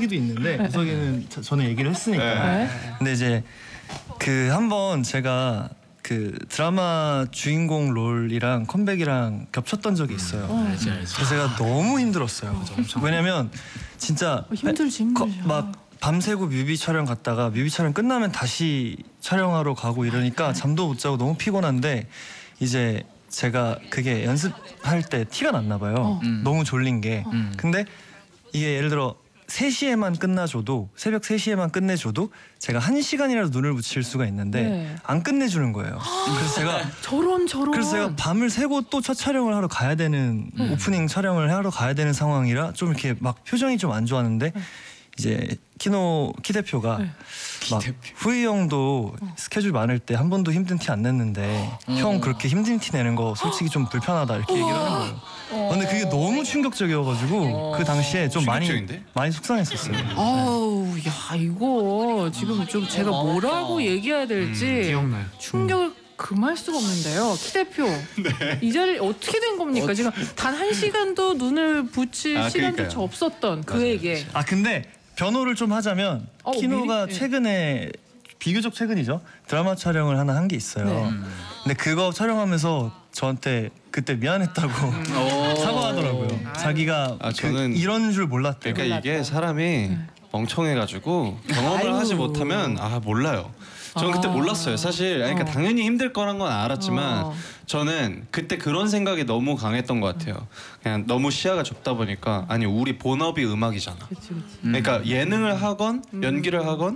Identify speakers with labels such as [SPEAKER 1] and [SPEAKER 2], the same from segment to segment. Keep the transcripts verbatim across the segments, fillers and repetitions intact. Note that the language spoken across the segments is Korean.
[SPEAKER 1] 우석이도 있는데 우석이는 저, 저는 얘기를 했으니까.
[SPEAKER 2] 네.
[SPEAKER 1] 근데 이제 그 한번 제가 그 드라마 주인공 롤이랑 컴백이랑 겹쳤던 적이 있어요.
[SPEAKER 2] 어. 알지, 알지.
[SPEAKER 1] 그래서 제가 너무 힘들었어요. 맞아, 왜냐면 진짜
[SPEAKER 2] 힘들지 힘들지.
[SPEAKER 1] 막 밤새고 뮤비 촬영 갔다가 뮤비 촬영 끝나면 다시 촬영하러 가고 이러니까 잠도 못 자고 너무 피곤한데 이제 제가 그게 연습할 때 티가 났나 봐요.
[SPEAKER 2] 어.
[SPEAKER 3] 음.
[SPEAKER 1] 너무 졸린 게.
[SPEAKER 3] 음.
[SPEAKER 1] 근데 이게 예를 들어 세 시에만 끝나줘도 새벽 세 시에만 끝내줘도 제가 한 시간이라도 눈을 붙일 수가 있는데
[SPEAKER 2] 네.
[SPEAKER 1] 안 끝내주는 거예요. 그래서 제가
[SPEAKER 2] 저런 저런.
[SPEAKER 1] 그래서 제가 밤을 새고 또 첫 촬영을 하러 가야 되는
[SPEAKER 2] 음.
[SPEAKER 1] 오프닝 촬영을 하러 가야 되는 상황이라 좀 이렇게 막 표정이 좀 안 좋았는데 이제 키노 키 대표가
[SPEAKER 2] 네.
[SPEAKER 1] 막 후이 형도 스케줄 많을 때 한 번도 힘든 티 안 냈는데 형 그렇게 힘든 티 내는 거 솔직히 좀 불편하다 이렇게 얘기를 하는 거예요. 근데 그게 너무 충격적이어가지고 그 당시에 좀 많이
[SPEAKER 4] 충격적인데?
[SPEAKER 1] 많이 속상했었어요.
[SPEAKER 2] 아우 야 이거 지금 좀 제가 뭐라고 얘기해야 될지
[SPEAKER 5] 음, 기억나요.
[SPEAKER 2] 충격을 금할 수가 없는데요. 키 대표 이 자리 어떻게 된 겁니까? 지금 단 한 시간도 눈을 붙일
[SPEAKER 4] 아,
[SPEAKER 2] 시간조차
[SPEAKER 4] 그러니까요.
[SPEAKER 2] 없었던
[SPEAKER 4] 맞아요,
[SPEAKER 2] 그에게
[SPEAKER 1] 아 근데 변호를 좀 하자면
[SPEAKER 2] 어,
[SPEAKER 1] 키노가
[SPEAKER 2] 미리?
[SPEAKER 1] 최근에 비교적 최근이죠 드라마 촬영을 하나 한 게 있어요.
[SPEAKER 2] 네.
[SPEAKER 1] 근데 그거 촬영하면서 저한테 그때 미안했다고 사과하더라고요. 자기가
[SPEAKER 4] 아,
[SPEAKER 1] 그
[SPEAKER 4] 저는-
[SPEAKER 1] 이런 줄 몰랐대요.
[SPEAKER 4] 그러니까 이게 사람이 멍청해가지고 경험을
[SPEAKER 2] 아이고.
[SPEAKER 4] 하지 못하면 아 몰라요. 저는 그때
[SPEAKER 2] 아.
[SPEAKER 4] 몰랐어요. 사실 그러니까
[SPEAKER 2] 어.
[SPEAKER 4] 당연히 힘들 거란 건 알았지만
[SPEAKER 2] 어.
[SPEAKER 4] 저는 그때 그런 생각이 너무 강했던 것 같아요. 그냥 너무 시야가 좁다 보니까 아니 우리 본업이 음악이잖아.
[SPEAKER 2] 그치 그치.
[SPEAKER 4] 그러니까 예능을 하건 연기를 하건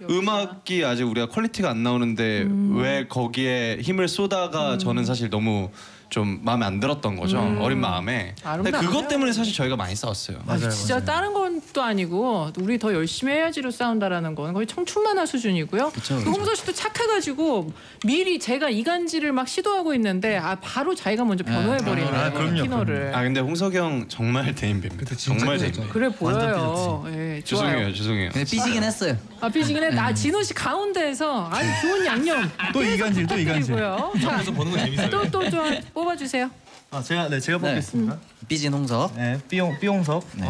[SPEAKER 4] 음악이 아직 우리가 퀄리티가 안 나오는데
[SPEAKER 2] 음.
[SPEAKER 4] 왜 거기에 힘을 쏘다가 저는 사실 너무 좀 마음에 안 들었던 거죠.
[SPEAKER 2] 음.
[SPEAKER 4] 어린 마음에. 근데
[SPEAKER 2] 아름답네요.
[SPEAKER 4] 그것 때문에 사실 저희가 많이 싸웠어요.
[SPEAKER 2] 아,
[SPEAKER 1] 맞아요,
[SPEAKER 2] 진짜
[SPEAKER 1] 맞아요.
[SPEAKER 2] 다른 것도 아니고 우리 더 열심히 해야지로 싸운다라는 건 거의 청춘만화 수준이고요.
[SPEAKER 3] 그쵸,
[SPEAKER 2] 그 홍서 씨도 착해가지고 미리 제가 이간질을 막 시도하고 있는데 아 바로 자기가 먼저 변호해버리는
[SPEAKER 1] 아, 그럼요,
[SPEAKER 2] 키노를.
[SPEAKER 4] 아 근데 홍석이 형 정말 대인배입니다. 정말 대인배.
[SPEAKER 2] 그래 보여요.
[SPEAKER 1] 완전
[SPEAKER 2] 예,
[SPEAKER 4] 죄송해요,
[SPEAKER 2] 좋아요.
[SPEAKER 4] 죄송해요.
[SPEAKER 3] 근데 삐지긴 했어요.
[SPEAKER 2] 아 삐지긴 해. 나 진호 씨 가운데에서 아주 좋은 양념.
[SPEAKER 1] 또 이간질 또 이간질.
[SPEAKER 2] 그리고요.
[SPEAKER 5] 보는 거 재밌어요.
[SPEAKER 2] 또또 좀 뽑아주세요.
[SPEAKER 1] 아 제가 네 제가
[SPEAKER 3] 네.
[SPEAKER 1] 뽑겠습니다.
[SPEAKER 3] 삐진 홍석.
[SPEAKER 1] 네 삐용 삐용석.
[SPEAKER 3] 네.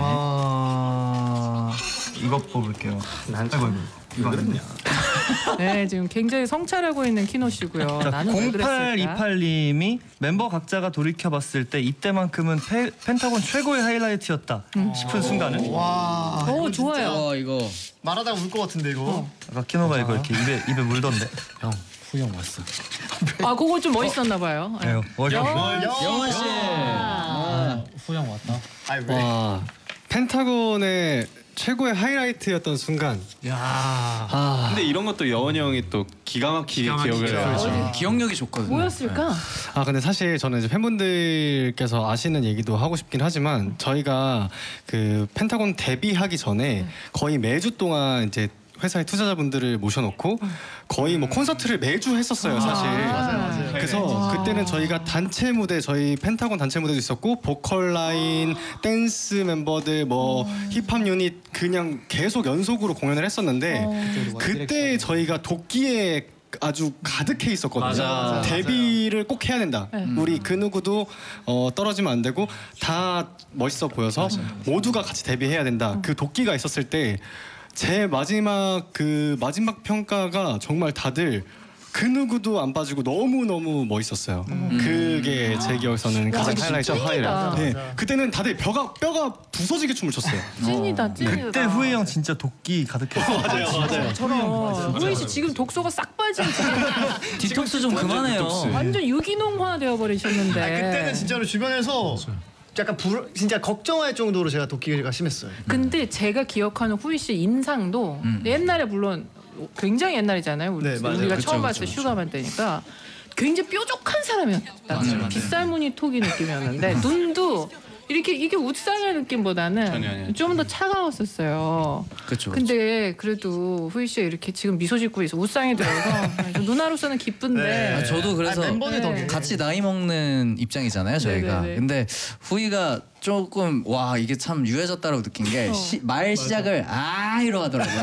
[SPEAKER 1] 아 이거 뽑을게요. 아이고 이거 이거 아니냐.
[SPEAKER 2] 네 지금 굉장히 성찰하고 있는 키노 씨고요. 나는 왜 그랬을까?
[SPEAKER 1] 공팔이팔님이 멤버 각자가 돌이켜봤을 때 이때만큼은 페, 펜타곤 최고의 하이라이트였다 싶은 순간은?
[SPEAKER 5] 와.
[SPEAKER 2] 오 좋아요.
[SPEAKER 3] 어 이거
[SPEAKER 5] 말하다가 울 것 같은데 이거.
[SPEAKER 1] 아까 키노가 이거 이렇게 입에 입에 물던데.
[SPEAKER 5] 형, 후형 왔어.
[SPEAKER 2] 아 그거 좀 멋있었나 봐요.
[SPEAKER 1] 네, 월요.
[SPEAKER 3] 영원 씨.
[SPEAKER 5] 아, 후형 왔다. 아 왜?
[SPEAKER 6] 와 펜타곤의 최고의 하이라이트였던 순간.
[SPEAKER 5] 야.
[SPEAKER 6] 아
[SPEAKER 4] 근데 이런 것도 여원이 형이 또 기가 막히게
[SPEAKER 5] 기가 막히죠.
[SPEAKER 4] 기억을 해요.
[SPEAKER 5] 그렇죠.
[SPEAKER 3] 기억력이 좋거든요.
[SPEAKER 2] 뭐였을까?
[SPEAKER 6] 아 근데 사실 저는 이제 팬분들께서 아시는 얘기도 하고 싶긴 하지만 저희가 그 펜타곤 데뷔하기 전에 거의 매주 동안 이제 회사의 투자자분들을 모셔놓고 거의 뭐 콘서트를 매주 했었어요 사실.
[SPEAKER 5] 맞아요, 맞아요.
[SPEAKER 6] 그래서 그때는 저희가 단체 무대 저희 펜타곤 단체 무대도 있었고 보컬 라인, 댄스 멤버들 뭐 힙합 유닛 그냥 계속 연속으로 공연을 했었는데 그때 저희가 도끼에 아주 가득해 있었거든요.
[SPEAKER 4] 맞아, 맞아,
[SPEAKER 6] 데뷔를 꼭 해야 된다.
[SPEAKER 2] 네.
[SPEAKER 6] 우리 그 누구도 어, 떨어지면 안 되고 다 멋있어 보여서 모두가 같이 데뷔해야 된다. 그 도끼가 있었을 때 제 마지막 그 마지막 평가가 정말 다들 그 누구도 안 빠지고 너무 너무 멋있었어요. 그게 제 기억에서는 가장 하이라이트.
[SPEAKER 2] 찐이다.
[SPEAKER 6] 네, 그때는 다들 뼈가 뼈가 부서지게 춤을 췄어요.
[SPEAKER 2] 찐이다, 찐이다.
[SPEAKER 1] 그때 후이 형 진짜 도끼 가득했어요.
[SPEAKER 6] 맞아요, 맞아요.
[SPEAKER 2] 저런 후이 씨 지금 독소가 싹 빠진 지금
[SPEAKER 3] 디톡스 좀 그만해요.
[SPEAKER 2] 완전 유기농화 되어버리셨는데.
[SPEAKER 5] 아, 그때는 진짜로 주변에서 약간 불, 진짜 걱정할 정도로 제가 도끼가 심했어요.
[SPEAKER 2] 근데 제가 기억하는 후이 씨 인상도 옛날에 물론 굉장히 옛날이잖아요. 우리,
[SPEAKER 5] 네, 맞아요.
[SPEAKER 2] 우리가
[SPEAKER 6] 그쵸,
[SPEAKER 2] 처음
[SPEAKER 6] 그쵸,
[SPEAKER 2] 봤을 때
[SPEAKER 6] 그쵸.
[SPEAKER 2] 슈가만 때니까 굉장히 뾰족한 사람이었다. 빗살무늬 톡이 느낌이었는데 눈도 이렇게 이게 우상의 느낌보다는
[SPEAKER 4] 전혀 아니었죠.
[SPEAKER 2] 좀 더 차가웠었어요.
[SPEAKER 3] 그렇죠.
[SPEAKER 2] 근데 그래도 후이 씨가 이렇게 지금 미소 짓고 있어 우상이 되어서 누나로서는 기쁜데.
[SPEAKER 5] 네.
[SPEAKER 3] 아, 저도 그래서
[SPEAKER 5] 아, 멤버들
[SPEAKER 2] 네.
[SPEAKER 5] 덕에.
[SPEAKER 3] 같이 나이 먹는 입장이잖아요 저희가.
[SPEAKER 2] 네네네.
[SPEAKER 3] 근데 후이가 조금 와 이게 참 유해졌다고 느낀 게 말 시작을 아이로 하더라고요.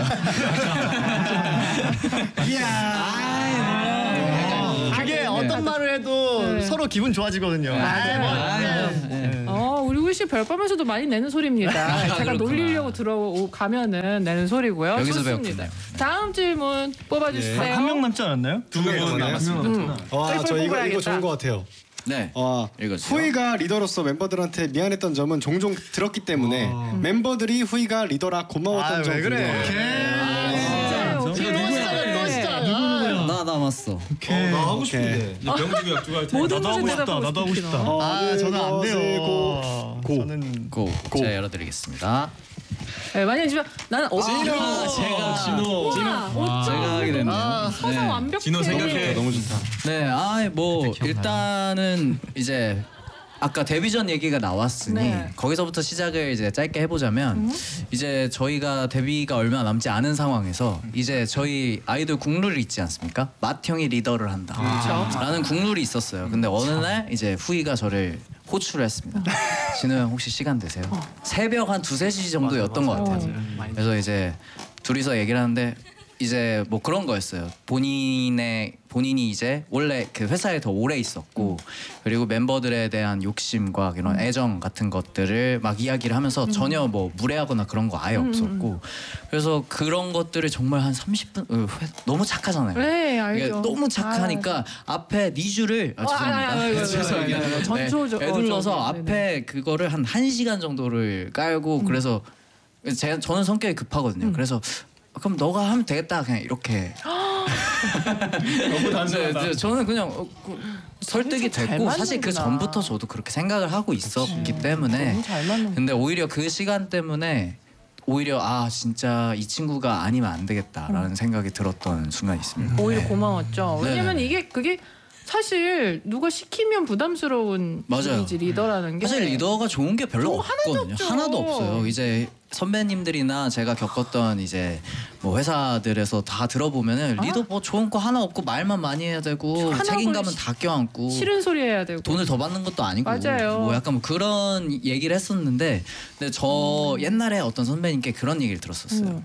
[SPEAKER 5] 이야. 그게 어떤 말을 해도
[SPEAKER 2] 네.
[SPEAKER 5] 서로 기분 좋아지거든요.
[SPEAKER 2] 맞아요.
[SPEAKER 5] 아,
[SPEAKER 2] 어, 우리 후이 씨 씨 별밤에서도 많이 내는 소리입니다. 제가
[SPEAKER 3] 그렇구나.
[SPEAKER 2] 놀리려고 들어가면은 내는 소리고요.
[SPEAKER 3] 여기서
[SPEAKER 2] 좋습니다.
[SPEAKER 3] 배웠군요.
[SPEAKER 2] 다음 질문 뽑아주세요.
[SPEAKER 1] 한 명 남지 않았나요?
[SPEAKER 6] 두 명 남았습니다. 와,
[SPEAKER 2] 빨리빨리
[SPEAKER 6] 저 이거 이거
[SPEAKER 2] 뽑아야겠다.
[SPEAKER 6] 좋은 것 같아요.
[SPEAKER 3] 네.
[SPEAKER 6] 와,
[SPEAKER 3] 읽어주세요.
[SPEAKER 6] 후이가 리더로서 멤버들한테 미안했던 점은 종종 들었기 때문에 멤버들이 후이가 리더라 고마웠던
[SPEAKER 5] 아,
[SPEAKER 6] 점.
[SPEAKER 5] 왜 그래?
[SPEAKER 2] 진짜요? 오케이.
[SPEAKER 3] 나 남았어.
[SPEAKER 7] 나 하고 싶은데. 병주고 약주고 할 때.
[SPEAKER 2] 모든
[SPEAKER 1] 나도 하고
[SPEAKER 2] 것을
[SPEAKER 1] 싶다.
[SPEAKER 2] 대답하고
[SPEAKER 1] 나도 하고
[SPEAKER 2] 싶구나.
[SPEAKER 1] 싶다.
[SPEAKER 5] 아 저는 안 돼요.
[SPEAKER 6] 고, 고.
[SPEAKER 5] 저는
[SPEAKER 3] 고. 제가 열어드리겠습니다.
[SPEAKER 2] 네, 많이 해주면 나는 어,
[SPEAKER 3] 아, 제가
[SPEAKER 7] 진호.
[SPEAKER 2] 우와, 어쩜
[SPEAKER 3] 제가 하게 됐네요.
[SPEAKER 2] 서서
[SPEAKER 3] 네.
[SPEAKER 2] 완벽해.
[SPEAKER 7] 진호 생각해. 너무 좋다.
[SPEAKER 3] 네, 아, 뭐 일단은 이제 아까 데뷔 전 얘기가 나왔으니
[SPEAKER 2] 네.
[SPEAKER 3] 거기서부터 시작을 이제 짧게 해보자면
[SPEAKER 2] 음?
[SPEAKER 3] 이제 저희가 데뷔가 얼마 남지 않은 상황에서 이제 저희 아이돌 국룰이 있지 않습니까? 맏형이 리더를 한다.
[SPEAKER 2] 그렇죠.
[SPEAKER 3] 라는 국룰이 있었어요. 근데 어느 날 이제 후이가 저를 호출을 했습니다. 진호 형 혹시 시간 되세요? 새벽 한 두세 시 정도였던 것 같아요. 그래서 이제 둘이서 얘기를 하는데 이제 뭐 그런 거였어요. 본인의 본인이 이제 원래 그 회사에 더 오래 있었고 그리고 멤버들에 대한 욕심과 이런 애정 같은 것들을 막 이야기를 하면서 전혀 뭐 무례하거나 그런 거 아예 없었고 그래서 그런 것들을 정말 한 삼십 분 어, 회- 너무 착하잖아요.
[SPEAKER 2] 네,
[SPEAKER 3] 이게
[SPEAKER 2] 알죠.
[SPEAKER 3] 너무 착하니까 앞에 니주를 아,
[SPEAKER 2] 아, 아, 아, 아, 아, 아, 아, 아,
[SPEAKER 3] 죄송합니다.
[SPEAKER 2] 아, 아,
[SPEAKER 3] 네,
[SPEAKER 2] 전초조-
[SPEAKER 3] 애둘러서
[SPEAKER 2] 어, 저기, 네네.
[SPEAKER 3] 앞에 그거를 한 한 시간 정도를 깔고 그래서 제가 저는 성격이 급하거든요.
[SPEAKER 2] 음.
[SPEAKER 3] 그래서 그럼 너가 하면 되겠다 그냥 이렇게.
[SPEAKER 7] 너무
[SPEAKER 3] 네, 네, 저는 그냥 어, 그, 설득이
[SPEAKER 2] 잘
[SPEAKER 3] 됐고 사실 그
[SPEAKER 2] 맞는구나.
[SPEAKER 3] 전부터 저도 그렇게 생각을 하고 있었기 때문에
[SPEAKER 2] 너무 잘 맞는.
[SPEAKER 3] 근데 오히려 그 시간 때문에 오히려 아 진짜 이 친구가 아니면 안 되겠다라는 생각이 들었던 순간이 있습니다.
[SPEAKER 2] 오히려 고마웠죠. 왜냐면
[SPEAKER 3] 네네.
[SPEAKER 2] 이게 그게 사실 누가 시키면 부담스러운
[SPEAKER 3] 맞아요.
[SPEAKER 2] 이미지 리더라는 게
[SPEAKER 3] 사실 리더가 좋은 게 별로
[SPEAKER 2] 좋은 거 하나도
[SPEAKER 3] 없거든요.
[SPEAKER 2] 없죠.
[SPEAKER 3] 하나도 없어요. 이제 선배님들이나 제가 겪었던 이제 뭐 회사들에서 다 들어보면은 리더 뭐 좋은 거 하나 없고 말만 많이 해야 되고
[SPEAKER 2] 하나고
[SPEAKER 3] 책임감은
[SPEAKER 2] 시-
[SPEAKER 3] 다 껴안고
[SPEAKER 2] 싫은 소리 해야 되고.
[SPEAKER 3] 돈을 더 받는 것도 아니고
[SPEAKER 2] 맞아요.
[SPEAKER 3] 뭐 약간 뭐 그런 얘기를 했었는데 근데 저 옛날에 어떤 선배님께 그런 얘기를 들었었어요.
[SPEAKER 2] 음.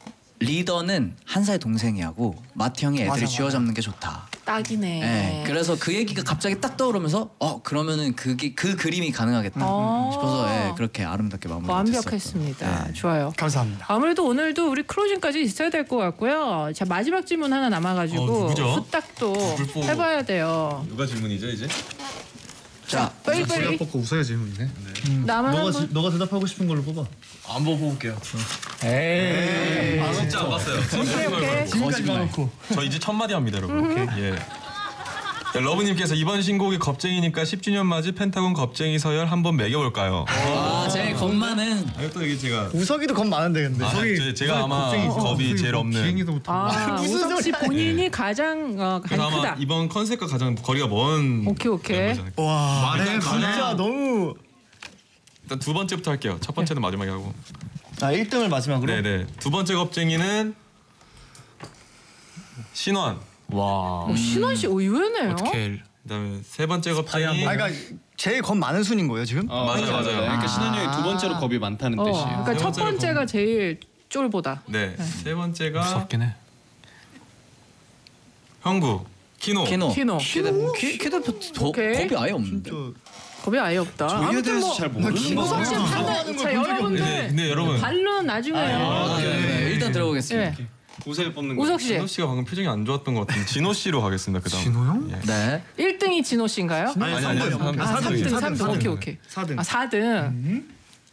[SPEAKER 3] 리더는 한 살 동생이 하고 맏형이 애들이 쥐어잡는 게 좋다.
[SPEAKER 2] 딱이네.
[SPEAKER 3] 네, 그래서 그 얘기가 갑자기 딱 떠오르면서 어 그러면은 그게 그 그림이 가능하겠다
[SPEAKER 2] 아.
[SPEAKER 3] 싶어서 예, 그렇게 아름답게 마무리가
[SPEAKER 2] 완벽했습니다.
[SPEAKER 3] 됐었던. 네.
[SPEAKER 2] 좋아요.
[SPEAKER 5] 감사합니다.
[SPEAKER 2] 아무래도 오늘도 우리 클로징까지 있어야 될 것 같고요. 자 마지막 질문 하나
[SPEAKER 7] 어,
[SPEAKER 2] 남아가지고
[SPEAKER 7] 누구죠?
[SPEAKER 2] 후딱도
[SPEAKER 7] 누굴 뽑-
[SPEAKER 2] 해봐야 돼요.
[SPEAKER 7] 누가 질문이죠 이제?
[SPEAKER 3] 자,
[SPEAKER 2] 빨리 빨리
[SPEAKER 5] 뽑고 웃어야 질문이네.
[SPEAKER 2] 나만
[SPEAKER 5] 너가
[SPEAKER 2] 한
[SPEAKER 5] 지-
[SPEAKER 2] 분.
[SPEAKER 5] 너가 대답하고 싶은 걸로 뽑아.
[SPEAKER 7] 한번 뽑을게요.
[SPEAKER 1] 에이.
[SPEAKER 7] 아, 진짜 안 봤어요.
[SPEAKER 2] 오케이 오케이.
[SPEAKER 3] 거짓말.
[SPEAKER 7] 저 이제 첫 마디 합니다, 여러분. 예. 네, 러브님께서 이번 신곡이 겁쟁이니까 십 주년 맞이 펜타곤 겁쟁이 서열 한번 매겨볼까요?
[SPEAKER 3] 아, 제 겁만은
[SPEAKER 7] 아, 또 이게 제가
[SPEAKER 5] 우석이도 겁 많은데 근데.
[SPEAKER 7] 아, 제- 제가 아마 겁이 제일 없는.
[SPEAKER 5] 비행기도부터.
[SPEAKER 2] 아
[SPEAKER 5] 무슨
[SPEAKER 2] 우석 씨
[SPEAKER 5] 소리야.
[SPEAKER 2] 본인이 가장 어,
[SPEAKER 7] 그래서
[SPEAKER 2] 가장
[SPEAKER 7] 아마
[SPEAKER 2] 크다.
[SPEAKER 7] 이번 컨셉과 가장 거리가 먼.
[SPEAKER 2] 오케이, 오케이.
[SPEAKER 7] 멤버지 않을까.
[SPEAKER 5] 와
[SPEAKER 7] 말해,
[SPEAKER 5] 진짜
[SPEAKER 7] 말해.
[SPEAKER 5] 너무.
[SPEAKER 7] 일단 두 번째부터 할게요. 첫 번째는 마지막에 하고.
[SPEAKER 5] 아 일 등을 마지막으로.
[SPEAKER 7] 네네. 두 번째 겁쟁이는 신원.
[SPEAKER 2] 어, 신원 씨 의외네요.
[SPEAKER 7] 그다음에 세 번째 겁쟁이.
[SPEAKER 5] 아 그러니까 제일 겁 많은 순인 거예요 지금?
[SPEAKER 4] 어,
[SPEAKER 7] 맞아요, 맞아요.
[SPEAKER 4] 그러니까 신원 형이 두 번째로 겁이 많다는
[SPEAKER 2] 어,
[SPEAKER 4] 뜻이에요.
[SPEAKER 2] 그러니까
[SPEAKER 7] 세
[SPEAKER 2] 첫
[SPEAKER 7] 번째로
[SPEAKER 2] 번째가 제일 쫄보다.
[SPEAKER 7] 네. 세 번째가
[SPEAKER 1] 무섭긴 해.
[SPEAKER 7] 형구. 키노.
[SPEAKER 3] 키노.
[SPEAKER 2] 키노.
[SPEAKER 3] 키노. 키- 키노 더
[SPEAKER 2] 오케이.
[SPEAKER 3] 겁이 아예 없는데.
[SPEAKER 5] 저
[SPEAKER 2] 겁이 아예 없다.
[SPEAKER 4] 저희에
[SPEAKER 2] 아무튼
[SPEAKER 4] 대해서
[SPEAKER 2] 뭐
[SPEAKER 4] 잘 모르는
[SPEAKER 2] 우석 씨
[SPEAKER 4] 거
[SPEAKER 2] 판단. 자 여러분들
[SPEAKER 7] 근데, 근데 여러분
[SPEAKER 2] 반론 나중에요.
[SPEAKER 3] 아, 네, 네. 일단 들어보겠습니다.
[SPEAKER 2] 네.
[SPEAKER 4] 우세를 뽑는 거.
[SPEAKER 2] 우석 씨
[SPEAKER 7] 진호 씨가 방금 표정이 안 좋았던 것 같은데 진호 씨로 가겠습니다. 그다음.
[SPEAKER 1] 진호 형?
[SPEAKER 7] 예.
[SPEAKER 3] 네.
[SPEAKER 2] 일 등이 진호 씨인가요?
[SPEAKER 7] 아니 아니 아니.
[SPEAKER 2] 아
[SPEAKER 7] 삼
[SPEAKER 2] 삼 등
[SPEAKER 7] 등.
[SPEAKER 2] 삼 등 오케이 오케이.
[SPEAKER 5] 사 등.
[SPEAKER 2] 아 사 등.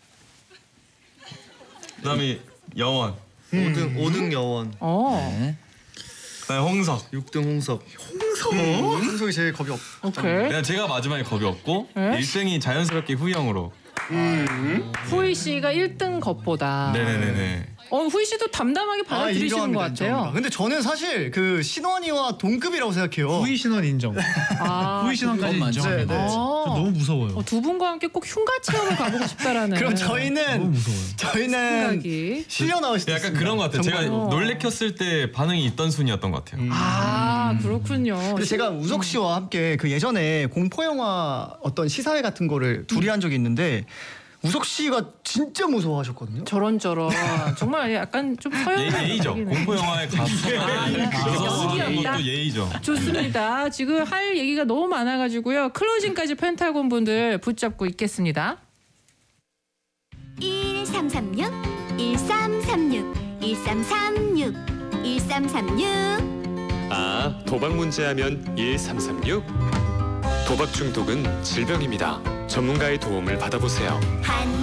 [SPEAKER 7] 그다음에 여원.
[SPEAKER 5] 오 등 오 등 여원.
[SPEAKER 2] 어.
[SPEAKER 3] 네.
[SPEAKER 7] 그다음에 홍석.
[SPEAKER 5] 육 등 홍석. 홍석? 홍석이 제일 겁이 없.
[SPEAKER 2] 오케이.
[SPEAKER 7] 그냥 제가 마지막에 겁이 없고
[SPEAKER 2] 네?
[SPEAKER 7] 일 등이 자연스럽게 후이 형으로.
[SPEAKER 2] 후이 씨가 일 등 것보다.
[SPEAKER 7] 네네네네.
[SPEAKER 2] 어 후이 씨도 담담하게 받아들이시는 것 같아요.
[SPEAKER 5] 인정합니다. 근데 저는 사실 그 신원이와 동급이라고 생각해요.
[SPEAKER 1] 후이 신원 인정.
[SPEAKER 2] 아,
[SPEAKER 1] 후이 신원까지
[SPEAKER 3] 그건
[SPEAKER 1] 인정.
[SPEAKER 5] 네, 네.
[SPEAKER 2] 아.
[SPEAKER 1] 너무 무서워요.
[SPEAKER 2] 어, 두 분과 함께 꼭 흉가 체험을 가보고 싶다라는.
[SPEAKER 5] 그럼
[SPEAKER 1] 너무
[SPEAKER 5] 저희는
[SPEAKER 1] 무서워요.
[SPEAKER 5] 저희는
[SPEAKER 2] 생각이.
[SPEAKER 5] 실려 나올 수도
[SPEAKER 7] 약간
[SPEAKER 5] 있습니다.
[SPEAKER 7] 그런 것 같아요. 제가
[SPEAKER 2] 정말로.
[SPEAKER 7] 놀래켰을 때 반응이 있던 순이었던 것 같아요.
[SPEAKER 2] 아 그렇군요.
[SPEAKER 5] 근데 제가 우석 씨와 함께 그 예전에 공포 영화 어떤 시사회 같은 거를 둘이 한 적이 있는데 우석 씨가 진짜 무서워하셨거든요.
[SPEAKER 2] 저런 저런 정말 약간 좀 서양
[SPEAKER 7] 예, 예의죠. 공포 영화에 가서
[SPEAKER 2] 연기였다.
[SPEAKER 7] 것도 예의죠.
[SPEAKER 2] 좋습니다. 지금 할 얘기가 너무 많아가지고요. 클로징까지 펜타곤 분들 붙잡고 있겠습니다.
[SPEAKER 8] 일삼삼육 일삼삼육 일삼삼육 일삼삼육.
[SPEAKER 9] 아, 도박 문제하면 일삼삼육? 도박 중독은 질병입니다. 전문가의 도움을 받아보세요.
[SPEAKER 8] 한